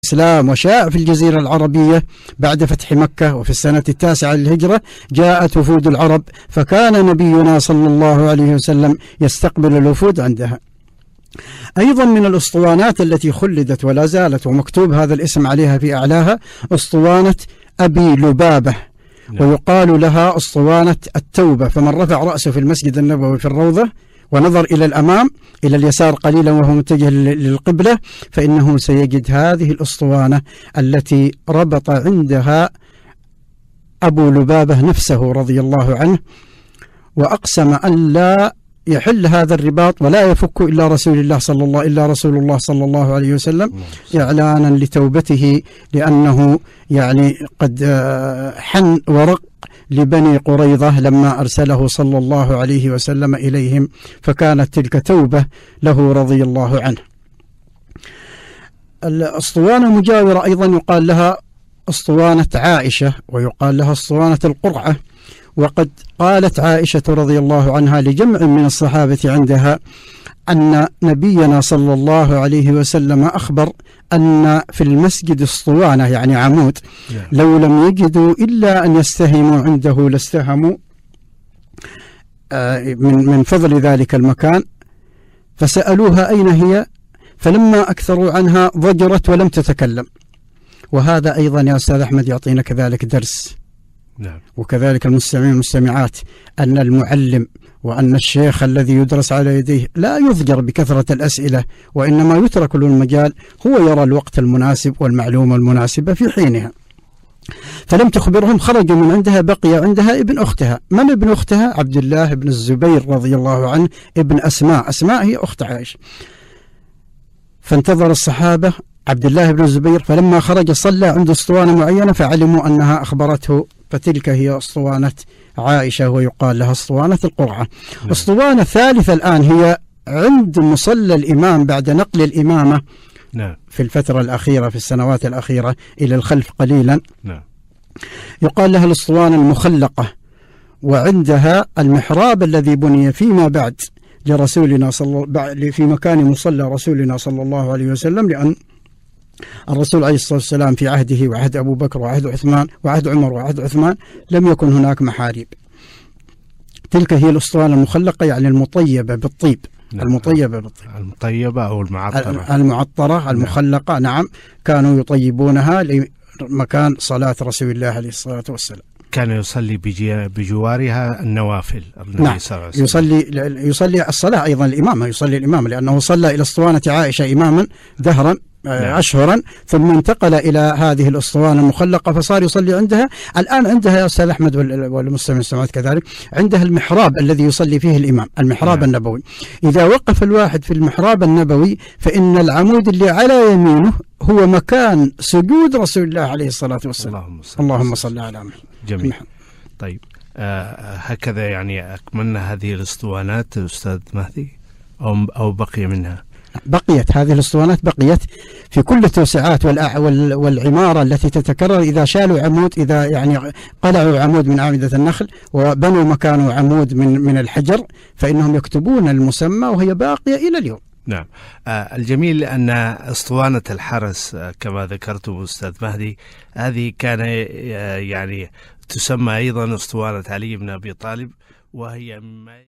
الإسلام وشاع في الجزيرة العربية بعد فتح مكة، وفي السنة 9 للهجرة جاءت وفود العرب، فكان نبينا صلى الله عليه وسلم يستقبل الوفود عندها. أيضا من الأسطوانات التي خلدت ولا زالت ومكتوب هذا الاسم عليها في أعلاها أسطوانة أبي لبابة، ويقال لها أسطوانة التوبة. فمن رفع رأسه في المسجد النبوي في الروضة ونظر إلى الأمام إلى اليسار قليلا وهو متجه للقبلة فإنه سيجد هذه الأسطوانة التي ربط عندها أبو لبابة نفسه رضي الله عنه، وأقسم أن لا يحل هذا الرباط ولا يفك إلا رسول الله صلى الله عليه وسلم، إعلانا لتوبته، لأنه يعني قد حن ورق لبني قريظة لما أرسله صلى الله عليه وسلم إليهم، فكانت تلك توبة له رضي الله عنه. الأسطوانة المجاورة أيضا يقال لها أسطوانة عائشة، ويقال لها أسطوانة القرعة. وقد قالت عائشة رضي الله عنها لجمع من الصحابة عندها أن نبينا صلى الله عليه وسلم أخبر أن في المسجد اسطوانة يعني عمود لو لم يجدوا إلا أن يستهموا عنده لاستهموا من فضل ذلك المكان، فسألوها أين هي، فلما أكثروا عنها ضجرت ولم تتكلم. وهذا أيضا يا أستاذ أحمد يعطينا كذلك درس، وكذلك المستمعين والمستمعات، أن المعلم وأن الشيخ الذي يدرس على يديه لا يضجر بكثرة الأسئلة، وإنما يترك له المجال، هو يرى الوقت المناسب والمعلومة المناسبة في حينها. فلم تخبرهم، خرجوا من عندها، بقي عندها ابن أختها. من ابن أختها؟ عبد الله بن الزبير رضي الله عنه ابن أسماء هي أخت عائشة. فانتظر الصحابة عبد الله بن الزبير، فلما خرج صلى عند اسطوانة معينة فعلموا أنها أخبرته، فتلك هي اسطوانة عائشة ويقال لها اسطوانة القرعة. اسطوانة ثالثة الآن هي عند مصلى الإمام بعد نقل الإمامة في الفترة الأخيرة في السنوات الأخيرة إلى الخلف قليلا، يقال لها الاسطوانة المخلقة، وعندها المحراب الذي بني فيما بعد لرسولنا في مكان مصلى رسولنا صلى الله عليه وسلم، لأن الرسول عليه الصلاة والسلام في عهده وعهد أبو بكر وعهد عثمان وعهد عمر وعهد عثمان لم يكن هناك محاريب. تلك هي الأسطوانة المخلقة، يعني المطيبة بالطيب. المطيبة أو المعطرة المخلقة. نعم، كانوا يطيبونها لمكان صلاة رسول الله عليه الصلاة والسلام. كان يصلي بجوارها النوافل. نعم، يصلي الصلاة أيضا الإمامة، يصلي الإمام، لأنه صلى إلى اسطوانة عائشة إماما دهرا أشهرا، ثم انتقل إلى هذه الأسطوانة المخلقة فصار يصلي عندها. الآن عندها يا أستاذ أحمد والمستمعين كذلك، عندها المحراب الذي يصلي فيه الإمام، المحراب النبوي. إذا وقف الواحد في المحراب النبوي فإن العمود اللي على يمينه هو مكان سجود رسول الله عليه الصلاة والسلام. اللهم صل على محمد. جميل. طيب، هكذا يعني أكملنا هذه الأسطوانات أستاذ مهدي أو بقي منها؟ بقيت هذه الأسطوانات، بقيت في كل التوسعات والعمارة التي تتكرر. إذا شالوا عمود، إذا يعني قلعوا عمود من أعمدة النخل وبنوا مكانه عمود من الحجر، فإنهم يكتبون المسمى وهي باقية إلى اليوم. نعم. الجميل أن أسطوانة الحرس كما ذكرتم أستاذ مهدي، هذه كان يعني تسمى أيضا أسطوانة علي بن أبي طالب، وهي